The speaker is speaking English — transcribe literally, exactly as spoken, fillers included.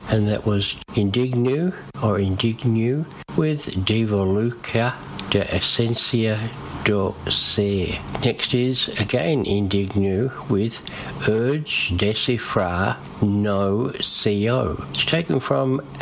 and that was Indignu or Indignu with Devoluca de Essentia do Ser. Next is again Indignu with Urge Decifrar no Co. It's taken from